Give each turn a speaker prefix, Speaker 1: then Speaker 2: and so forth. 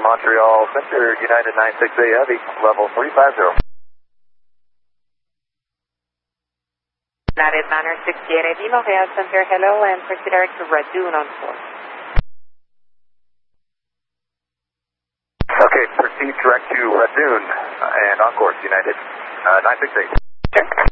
Speaker 1: Montreal Center, United 96A Heavy, level 350.
Speaker 2: United Manor 68 AV, Montreal Center, hello, and proceed direct to Radun on 4.
Speaker 1: Okay, proceed direct to Radun and on course, United 96A.
Speaker 2: Sure.